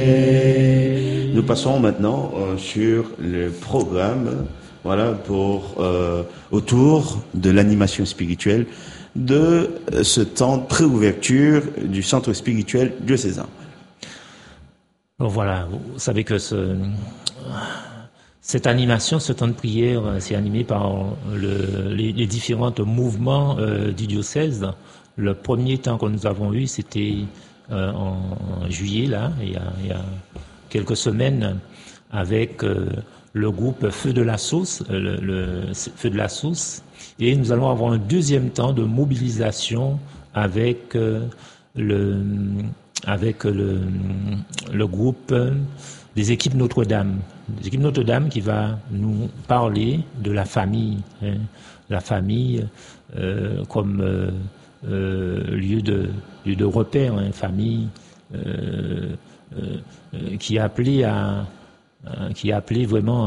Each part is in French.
Nous passons maintenant sur le programme, voilà, autour de l'animation spirituelle de ce temps de préouverture du centre spirituel diocésain. Voilà, vous savez que cette animation, ce temps de prière, c'est animé par les différents mouvements du diocèse. Le premier temps que nous avons eu, c'était en juillet, là, il y a quelques semaines, avec le groupe Feu de la Sauce, le Feu de la Sauce. Et nous allons avoir un deuxième temps de mobilisation avec le groupe des équipes Notre-Dame. Des équipes Notre-Dame qui va nous parler de la famille. La famille comme lieu de repère, famille qui est appelée vraiment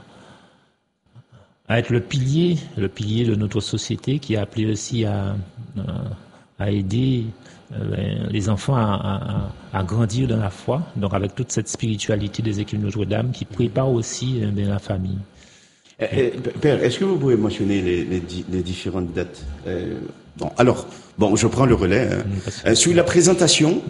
à être le pilier de notre société, qui est appelé aussi à aider les enfants à grandir dans la foi, donc avec toute cette spiritualité des équipes Notre-Dame qui prépare aussi la famille. Père, est-ce que vous pouvez mentionner les différentes dates? Je prends le relais. Sur la présentation,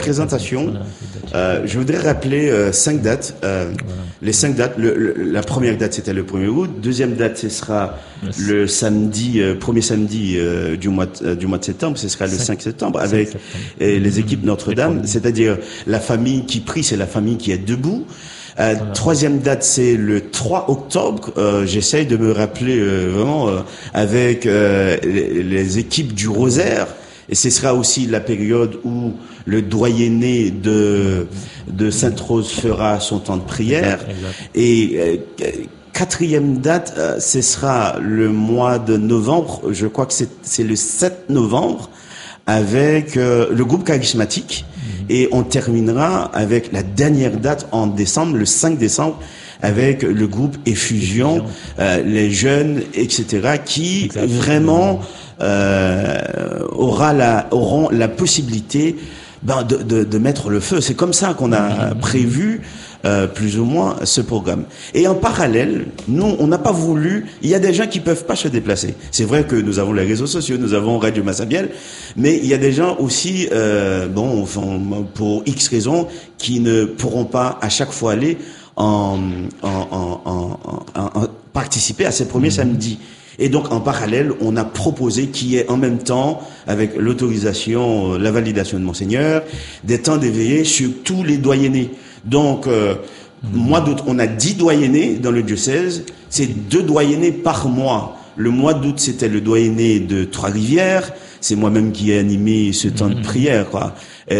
je voudrais rappeler 5 dates. Les 5 dates. La première date, c'était le 1er août. Deuxième date, ce sera le samedi, premier samedi du mois de septembre. Ce sera le 5 septembre avec les équipes Notre-Dame. C'est-à-dire la famille qui prie, c'est la famille qui est debout. Troisième date, c'est le 3 octobre. J'essaye de me rappeler vraiment avec les équipes du Rosaire. Et ce sera aussi la période où le doyenné de Sainte-Rose fera son temps de prière. Et quatrième date, ce sera le mois de novembre. Je crois que c'est le 7 novembre avec le groupe charismatique. Et on terminera avec la dernière date en décembre, le 5 décembre, avec le groupe Effusion, les jeunes, etc., qui vraiment auront la possibilité de mettre le feu. C'est comme ça qu'on a prévu plus ou moins ce programme. Et en parallèle, nous, on n'a pas voulu. Il y a des gens qui peuvent pas se déplacer. C'est vrai que nous avons les réseaux sociaux, nous avons Radio Massabielle, mais il y a des gens aussi, pour X raisons, qui ne pourront pas à chaque fois aller participer à ces premiers samedis. Et donc, en parallèle, on a proposé qu'il y ait en même temps, avec l'autorisation, la validation de Monseigneur, des temps d'éveillé sur tous les doyennés. Donc, mois d'août, on a 10 doyennés dans le diocèse. C'est 2 doyennés par mois. Le mois d'août, c'était le doyenné de Trois-Rivières. C'est moi-même qui ai animé ce temps de prière, quoi.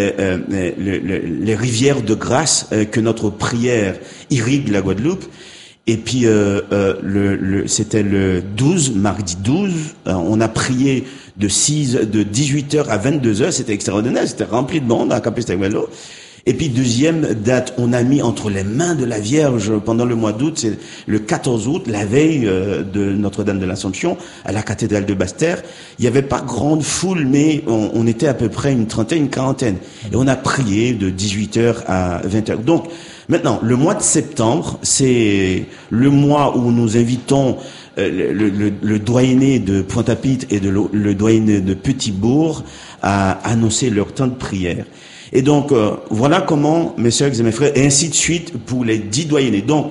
Les rivières de grâce que notre prière irrigue la Guadeloupe. Et puis c'était le 12, mardi 12, on a prié de 18h à 22h, c'était extraordinaire, c'était rempli de monde à Capesterguello. Et puis deuxième date, on a mis entre les mains de la Vierge pendant le mois d'août, c'est le 14 août, la veille de Notre-Dame de l'Assomption, à la cathédrale de Basse-Terre. Il n'y avait pas grande foule, mais on était à peu près une trentaine, une quarantaine. Et on a prié de 18h à 20h. Donc, maintenant, le mois de septembre, c'est le mois où nous invitons le doyenné de Pointe-à-Pitre et le doyenné de Petit-Bourg à annoncer leur temps de prière. Et donc, voilà comment, mes sœurs et mes frères, et ainsi de suite pour les 10 doyennés. Donc,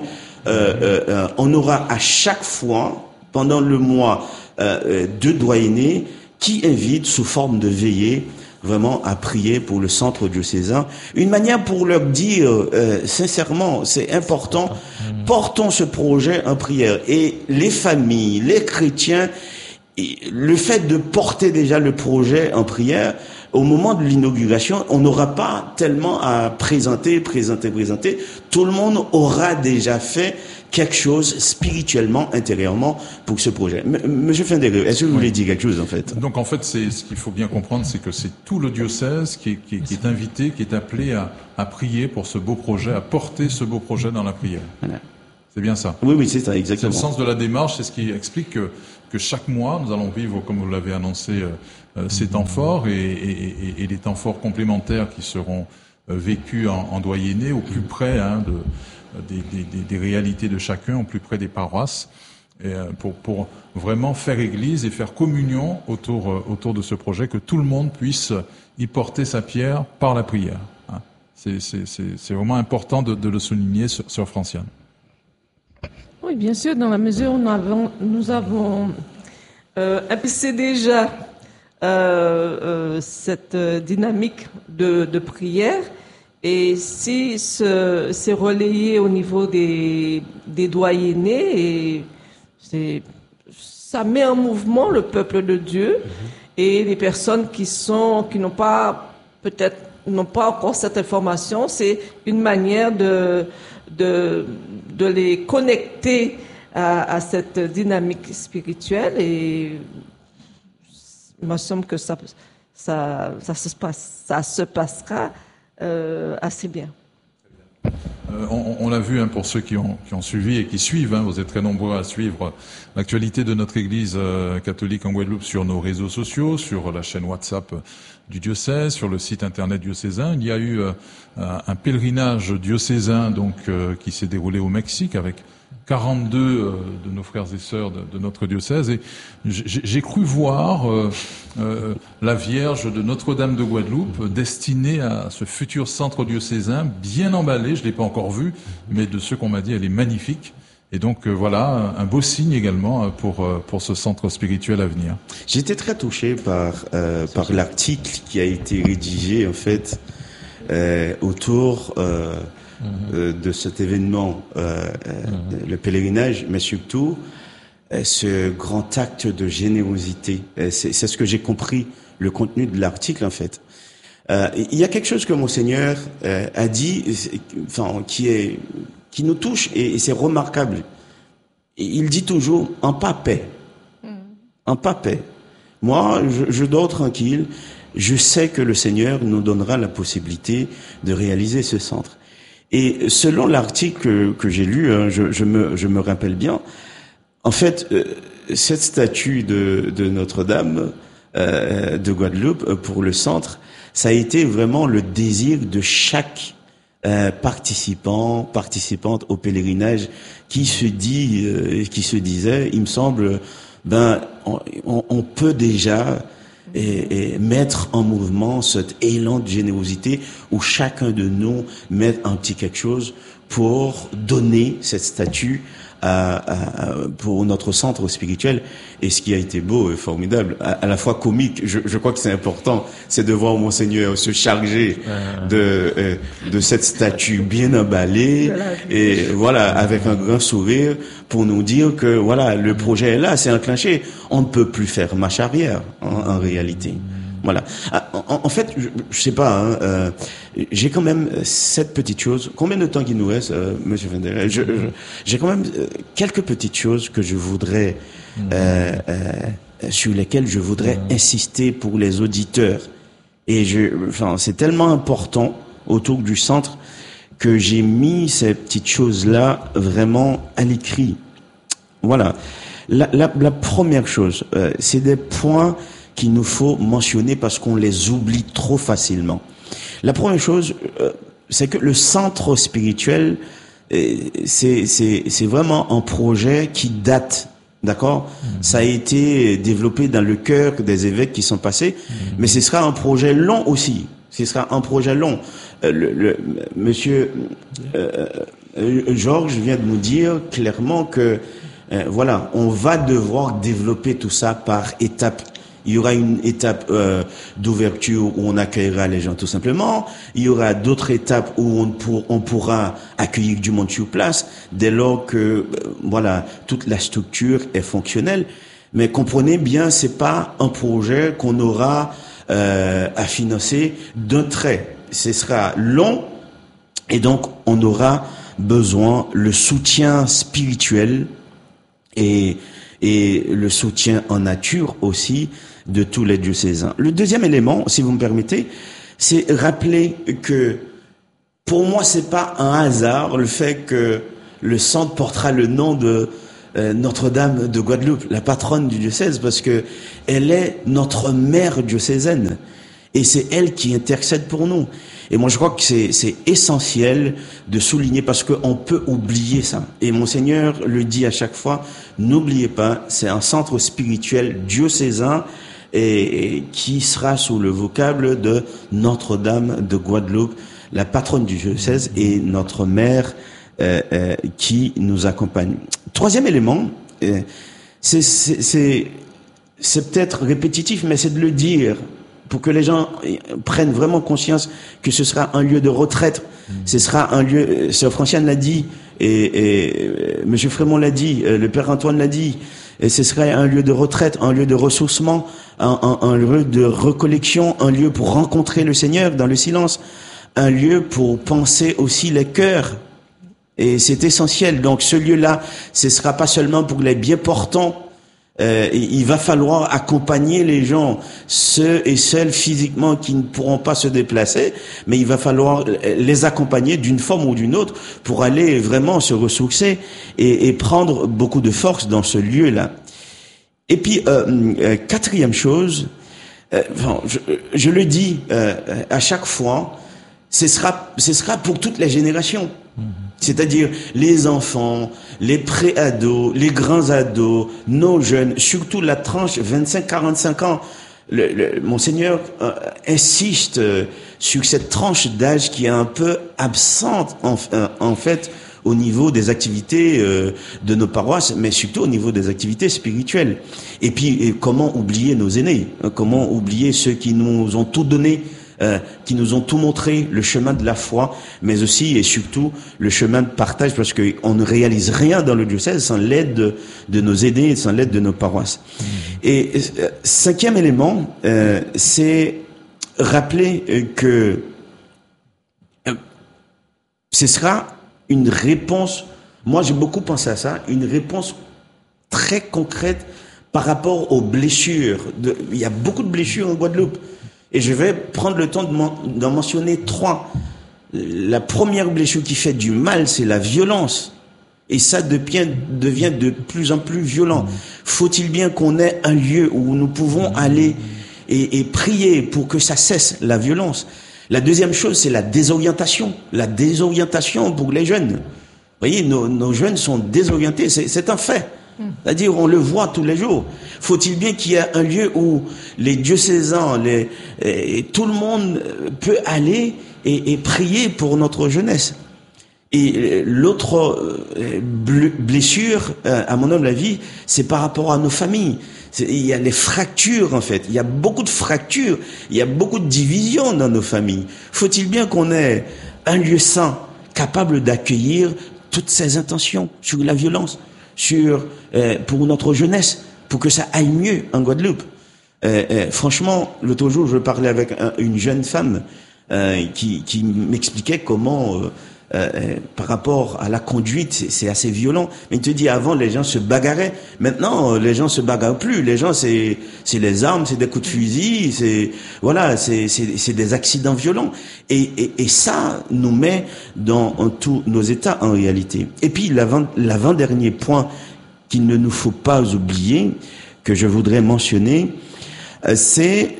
on aura à chaque fois, pendant le mois, 2 doyennés qui invitent sous forme de veillée vraiment à prier pour le centre diocésain. Une manière pour leur dire, sincèrement, c'est important, portons ce projet en prière. Et les familles, les chrétiens, le fait de porter déjà le projet en prière, au moment de l'inauguration, on n'aura pas tellement à présenter. Tout le monde aura déjà fait quelque chose spirituellement, intérieurement pour ce projet. Monsieur Fendere, est-ce que vous voulez dire quelque chose en fait? Donc en fait, c'est ce qu'il faut bien comprendre, c'est que c'est tout le diocèse qui est invité, qui est appelé à prier pour ce beau projet, à porter ce beau projet dans la prière. Voilà. C'est bien ça. Oui, c'est ça, exactement. C'est le sens de la démarche, c'est ce qui explique que chaque mois, nous allons vivre, comme vous l'avez annoncé, ces temps forts et les temps forts complémentaires qui seront vécu en doyenné, au plus près des réalités de chacun, au plus près des paroisses, et pour vraiment faire église et faire communion autour de ce projet, que tout le monde puisse y porter sa pierre par la prière. C'est vraiment important de le souligner, Sœur Franciane. Oui, bien sûr, dans la mesure où nous avons impulsé déjà cette dynamique de prière, et si c'est relayé au niveau des doyennés, et ça met en mouvement le peuple de Dieu et les personnes qui n'ont pas encore cette information, c'est une manière de les connecter à cette dynamique spirituelle, et il me semble que ça se passera assez bien. On l'a vu pour ceux qui ont suivi et qui suivent, vous êtes très nombreux à suivre l'actualité de notre Église catholique en Guadeloupe sur nos réseaux sociaux, sur la chaîne WhatsApp du diocèse, sur le site internet diocésain. Il y a eu un pèlerinage diocésain qui s'est déroulé au Mexique avec 42 de nos frères et sœurs de notre diocèse, et j'ai cru voir la Vierge de Notre-Dame de Guadeloupe destinée à ce futur centre diocésain, bien emballée. Je l'ai pas encore vue, mais de ce qu'on m'a dit, elle est magnifique. Et donc voilà, un beau signe également pour ce centre spirituel à venir. J'étais très touché par l'article qui a été rédigé en fait autour de cet événement, le pèlerinage, mais surtout ce grand acte de générosité. C'est ce que j'ai compris, le contenu de l'article en fait. Il y a quelque chose que Monseigneur a dit, qui nous touche, et c'est remarquable. Il dit toujours en paix. En paix. Moi, je dors tranquille. Je sais que le Seigneur nous donnera la possibilité de réaliser ce centre. Et selon l'article que j'ai lu, je me rappelle bien, en fait, cette statue de Notre-Dame de Guadeloupe pour le centre, ça a été vraiment le désir de chaque participante au pèlerinage qui se disait, il me semble, on peut déjà et mettre en mouvement cet élan de générosité où chacun de nous met un petit quelque chose pour donner cette statue pour notre centre spirituel. Et ce qui a été beau et formidable, à la fois comique, je crois que c'est important, c'est de voir Monseigneur se charger de cette statue bien emballée, et voilà, avec un grand sourire, pour nous dire que voilà, le projet est là, c'est enclenché. On ne peut plus faire marche arrière en réalité. Voilà. En fait, je sais pas. J'ai quand même cette petite chose. Combien de temps qu'il nous reste, Monsieur Fender? J'ai quand même quelques petites choses que je voudrais, sur lesquelles je voudrais insister pour les auditeurs. Et c'est tellement important autour du centre que j'ai mis ces petites choses-là vraiment à l'écrit. Voilà. La première chose, c'est des points qu'il nous faut mentionner parce qu'on les oublie trop facilement. La première chose, c'est que le centre spirituel, c'est vraiment un projet qui date, d'accord ? Ça a été développé dans le cœur des évêques qui sont passés, mais ce sera un projet long aussi. Ce sera un projet long. Monsieur Georges vient de nous dire clairement que voilà, on va devoir développer tout ça par étapes. Il y aura une étape d'ouverture où on accueillera les gens tout simplement. Il y aura d'autres étapes où on pourra accueillir du monde sur place dès lors que voilà, toute la structure est fonctionnelle. Mais comprenez bien, c'est pas un projet qu'on aura à financer d'un trait. Ce sera long et donc on aura besoin le soutien spirituel et le soutien en nature aussi de tous les diocésains. Le deuxième élément, si vous me permettez, c'est rappeler que pour moi c'est pas un hasard le fait que le centre portera le nom de Notre-Dame de Guadeloupe, la patronne du diocèse, parce que elle est notre mère diocésaine et c'est elle qui intercède pour nous. Et moi, je crois que c'est essentiel de souligner parce qu'on peut oublier ça. Et Monseigneur le dit à chaque fois, n'oubliez pas, c'est un centre spirituel diocésain et qui sera sous le vocable de Notre-Dame de Guadeloupe, la patronne du diocèse et notre mère qui nous accompagne. Troisième élément, c'est peut-être répétitif, mais c'est de le dire pour que les gens prennent vraiment conscience que ce sera un lieu de retraite. Ce sera un lieu, Sœur Franciane l'a dit, et Monsieur Frémont l'a dit, le Père Antoine l'a dit, et ce serait un lieu de retraite, un lieu de ressourcement, un lieu de recollection, un lieu pour rencontrer le Seigneur dans le silence, un lieu pour penser aussi les cœurs. Et c'est essentiel. Donc ce lieu-là, ce sera pas seulement pour les bien portants. Il va falloir accompagner les gens, ceux et celles physiquement qui ne pourront pas se déplacer, mais il va falloir les accompagner d'une forme ou d'une autre pour aller vraiment se ressourcer et prendre beaucoup de force dans ce lieu-là. Et puis, quatrième chose, je le dis à chaque fois, ce sera pour toutes les générations. C'est-à-dire les enfants, les pré-ados, les grands ados, nos jeunes, surtout la tranche 25-45 ans. Monseigneur insiste sur cette tranche d'âge qui est un peu absente en fait au niveau des activités de nos paroisses, mais surtout au niveau des activités spirituelles. Et puis comment oublier nos aînés, comment oublier ceux qui nous ont tout donné, qui nous ont tout montré, le chemin de la foi, mais aussi et surtout le chemin de partage, parce qu'on ne réalise rien dans le diocèse sans l'aide de nos aînés, sans l'aide de nos paroisses. Et cinquième élément, c'est rappeler que ce sera une réponse, moi j'ai beaucoup pensé à ça, une réponse très concrète par rapport aux blessures. Il y a beaucoup de blessures en Guadeloupe. Et je vais prendre le temps d'en mentionner 3. La première blessure qui fait du mal, c'est la violence. Et ça devient de plus en plus violent. Faut-il bien qu'on ait un lieu où nous pouvons aller et prier pour que ça cesse, la violence. La deuxième chose, c'est la désorientation. La désorientation pour les jeunes. Vous voyez, nos jeunes sont désorientés, c'est un fait. C'est-à-dire, on le voit tous les jours. Faut-il bien qu'il y ait un lieu où les diocésains, tout le monde peut aller et prier pour notre jeunesse. Et l'autre blessure, à mon humble avis, c'est par rapport à nos familles. Il y a les fractures, en fait. Il y a beaucoup de fractures. Il y a beaucoup de divisions dans nos familles. Faut-il bien qu'on ait un lieu saint, capable d'accueillir toutes ces intentions sur la violence, pour notre jeunesse, pour que ça aille mieux en Guadeloupe. Franchement, l'autre jour, je parlais avec une jeune femme qui m'expliquait comment, par rapport à la conduite, c'est assez violent. Mais il te dit, avant, les gens se bagarraient. Maintenant, les gens se bagarrent plus. Les gens, c'est les armes, c'est des coups de fusil, c'est des accidents violents. Et ça nous met dans tous nos états en réalité. Et puis, l'avant-dernier point qu'il ne nous faut pas oublier, que je voudrais mentionner, c'est,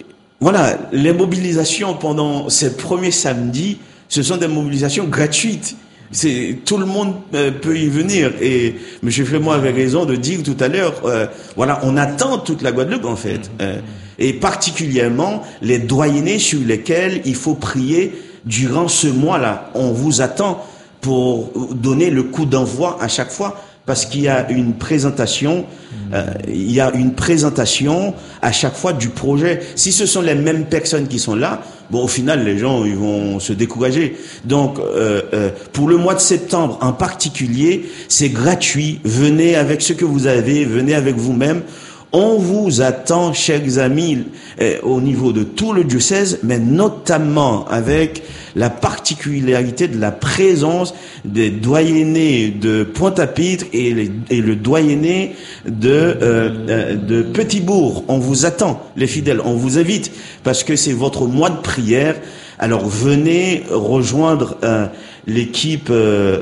les mobilisations pendant ces premiers samedis, ce sont des mobilisations gratuites. Tout le monde peut y venir. Et M. Frémont avait raison de dire tout à l'heure, on attend toute la Guadeloupe en fait. Et particulièrement les doyennés sur lesquels il faut prier durant ce mois-là. On vous attend pour donner le coup d'envoi à chaque fois, parce qu'il y a une présentation, à chaque fois du projet. Si ce sont les mêmes personnes qui sont là, au final, les gens, ils vont se décourager. Donc, pour le mois de septembre en particulier, c'est gratuit. Venez avec ce que vous avez, venez avec vous-même. On vous attend, chers amis, au niveau de tout le diocèse, mais notamment avec la particularité de la présence des doyennés de Pointe-à-Pitre et le doyenné de Petit-Bourg. On vous attend, les fidèles, on vous invite, parce que c'est votre mois de prière. Alors venez rejoindre l'équipe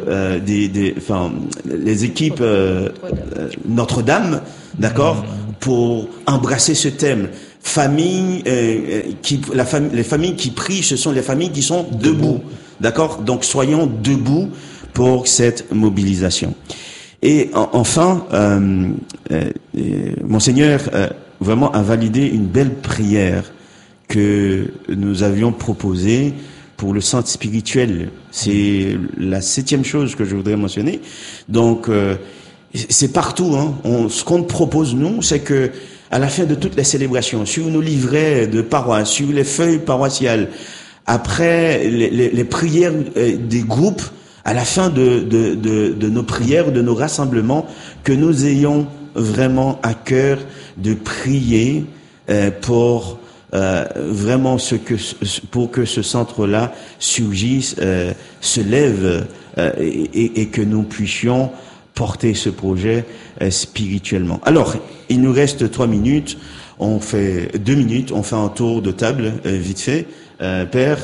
les équipes Notre-Dame, d'accord, pour embrasser ce thème. familles les familles qui prient, ce sont les familles qui sont debout. D'accord? Donc soyons debout pour cette mobilisation. Et enfin, Monseigneur vraiment a validé une belle prière que nous avions proposée pour le centre spirituel. C'est la 7e chose que je voudrais mentionner. Donc, c'est partout. Ce qu'on propose, nous, c'est que à la fin de toutes les célébrations, sur nos livrets de paroisse, sur les feuilles paroissiales, après les prières des groupes, à la fin de nos prières, de nos rassemblements, que nous ayons vraiment à cœur de prier pour vraiment pour que ce centre-là surgisse, se lève et que nous puissions porter ce projet spirituellement. Alors, il nous reste 3 minutes. On fait 2 minutes. On fait un tour de table vite fait. Père.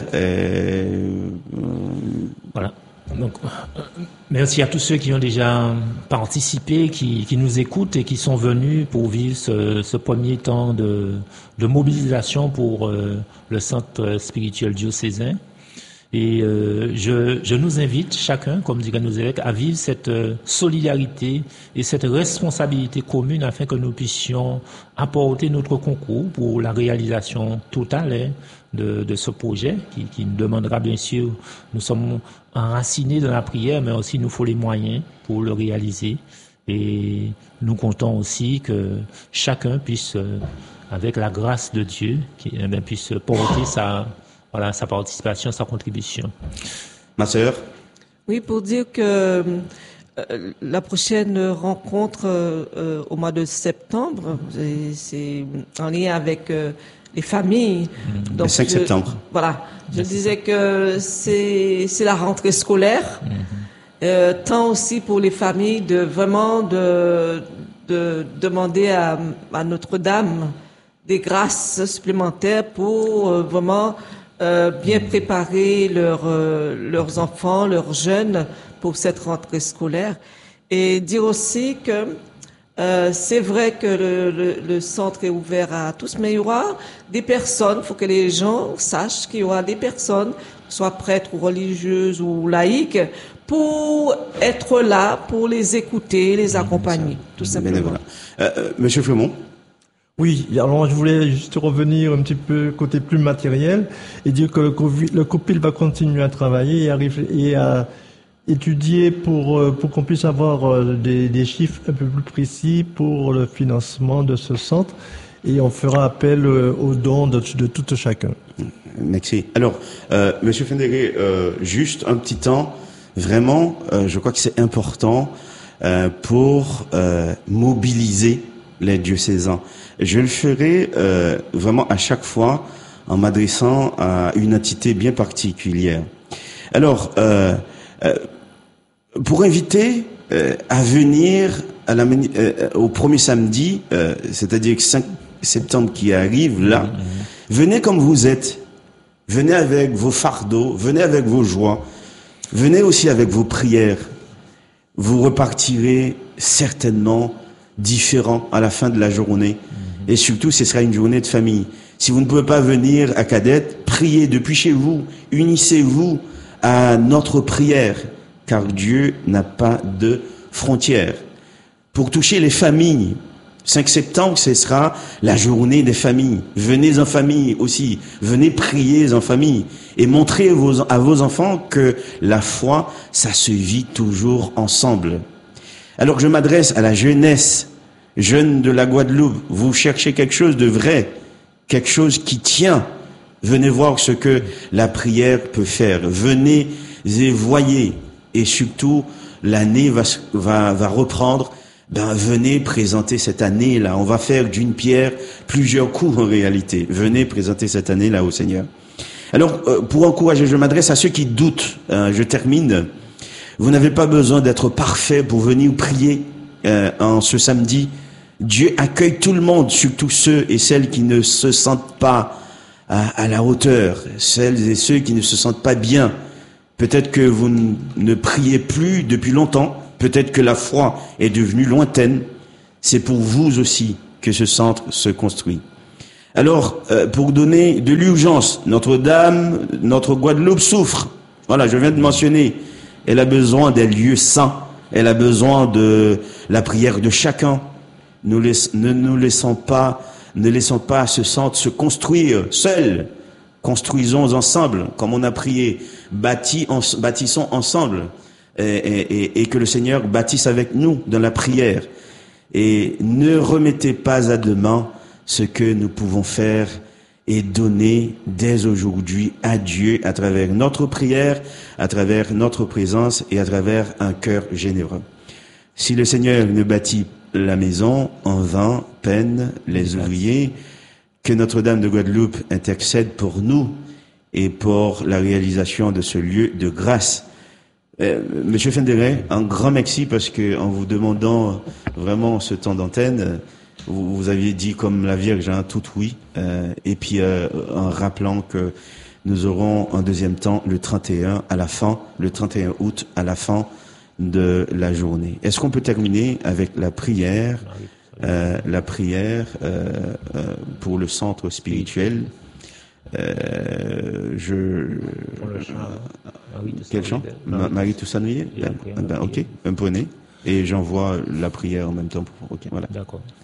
Voilà. Donc, merci à tous ceux qui ont déjà participé, qui nous écoutent et qui sont venus pour vivre ce premier temps de mobilisation pour le centre spirituel diocésain. Et je nous invite chacun, comme dirait nos évêques, à vivre cette solidarité et cette responsabilité commune afin que nous puissions apporter notre concours pour la réalisation totale de ce projet qui nous demandera bien sûr, nous sommes enracinés dans la prière, mais aussi il nous faut les moyens pour le réaliser. Et nous comptons aussi que chacun puisse, avec la grâce de Dieu, puisse porter sa participation, sa contribution. Ma sœur? Oui, pour dire que la prochaine rencontre au mois de septembre, c'est en lien avec les familles. Donc, le 5 septembre. Voilà. Je disais que c'est la rentrée scolaire, tant aussi pour les familles de vraiment de demander à Notre-Dame des grâces supplémentaires pour vraiment bien préparer leurs enfants, leurs jeunes pour cette rentrée scolaire. Et dire aussi que c'est vrai que le centre est ouvert à tous, mais il y aura des personnes, il faut que les gens sachent qu'il y aura des personnes, soit prêtres ou religieuses ou laïques, pour être là, pour les écouter, les accompagner, tout simplement. Monsieur Flemont? Oui, alors je voulais juste revenir un petit peu côté plus matériel et dire que le COPIL va continuer à travailler et à étudier pour qu'on puisse avoir des chiffres un peu plus précis pour le financement de ce centre et on fera appel aux dons de tout chacun. Merci. Alors, Monsieur Fendéré, juste un petit temps, vraiment, je crois que c'est important pour mobiliser les diocésains. Je le ferai vraiment à chaque fois en m'adressant à une entité bien particulière. Alors, pour inviter à venir au premier samedi, c'est-à-dire 5 septembre qui arrive là, venez comme vous êtes, venez avec vos fardeaux, venez avec vos joies, venez aussi avec vos prières. Vous repartirez certainement différent à la fin de la journée. Et surtout, ce sera une journée de famille. Si vous ne pouvez pas venir à Cadette, priez depuis chez vous, unissez-vous à notre prière, car Dieu n'a pas de frontières. Pour toucher les familles, 5 septembre, ce sera la journée des familles. Venez en famille aussi, venez prier en famille et montrez à vos enfants que la foi, ça se vit toujours ensemble. Alors je m'adresse à la jeunesse, jeunes de la Guadeloupe, vous cherchez quelque chose de vrai, quelque chose qui tient. Venez voir ce que la prière peut faire. Venez et voyez. Et surtout, l'année va reprendre. Venez présenter cette année-là. On va faire d'une pierre plusieurs coups en réalité. Venez présenter cette année-là au Seigneur. Alors, pour encourager, je m'adresse à ceux qui doutent. Je termine. Vous n'avez pas besoin d'être parfait pour venir prier en ce samedi. Dieu accueille tout le monde, surtout ceux et celles qui ne se sentent pas à la hauteur, celles et ceux qui ne se sentent pas bien. Peut-être que vous ne priez plus depuis longtemps, peut-être que la foi est devenue lointaine. C'est pour vous aussi que ce centre se construit. Alors, pour donner de l'urgence, Notre-Dame, notre Guadeloupe souffre. Voilà, je viens de mentionner. Elle a besoin des lieux saints. Elle a besoin de la prière de chacun. Ne nous laissons pas se construire seuls. Construisons ensemble, comme on a prié. Bâtissons ensemble. Et que le Seigneur bâtisse avec nous dans la prière. Et ne remettez pas à demain ce que nous pouvons faire et donner dès aujourd'hui à Dieu à travers notre prière, à travers notre présence et à travers un cœur généreux. Si le Seigneur ne bâtit la maison, en vain peinent les ouvriers. Que Notre-Dame de Guadeloupe intercède pour nous et pour la réalisation de ce lieu de grâce. Monsieur Fenderet, un grand merci parce que en vous demandant vraiment ce temps d'antenne, vous aviez dit comme la Vierge, tout oui, et puis en rappelant que nous aurons un deuxième temps le 31 août à la fin de la journée. Est-ce qu'on peut terminer avec la prière pour le centre spirituel? Quel chant? Marie Toussaint-Nuyer? Ok, un poney. Et j'envoie la prière en même temps. Ok, voilà. D'accord.